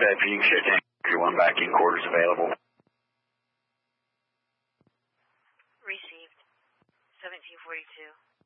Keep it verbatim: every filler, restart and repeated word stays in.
Dispatch, you can check in. One back in quarters available. Received. seventeen forty-two.